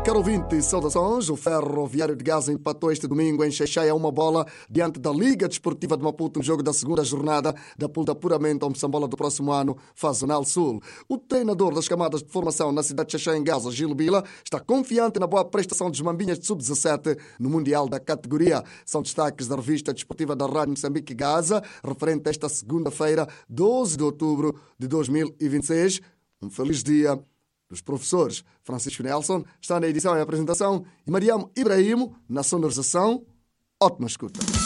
Caro ouvinte, saudações. O Ferroviário de Gaza empatou este domingo em Xai-Xai a uma bola diante da Liga Desportiva de Maputo no jogo da segunda jornada da pool de apuramento ao Moçambola do próximo ano, fase Zonal Sul. O treinador das camadas de formação na cidade de Xai-Xai em Gaza, Gil Bila, está confiante na boa prestação dos Mambinhas de Sub-17 no Mundial da categoria. São destaques da revista desportiva da Rádio Moçambique Gaza, referente a esta segunda-feira, 12 de outubro de 2026. Um feliz dia dos professores. Francisco Nelson está na edição e apresentação e Mariam Ibrahimo na sonorização. Ótima escuta.